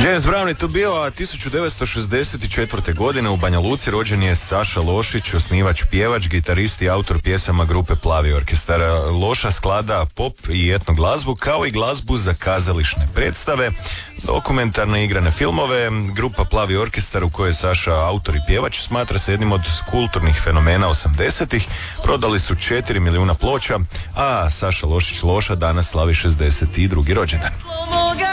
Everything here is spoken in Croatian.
James Brown je tu bio, a 1964. godine u Banja Luci rođen je Saša Lošić, osnivač, pjevač, gitarist i autor pjesama grupe Plavi orkestar. Loša sklada pop i etno glazbu, kao i glazbu za kazališne predstave, dokumentarne igrane filmove. Grupa Plavi orkestar, u kojoj je Saša autor i pjevač, smatra se jednim od kulturnih fenomena 80-ih. Prodali su 4 milijuna ploča, a Saša Lošić Loša danas slavi 62. rođendan.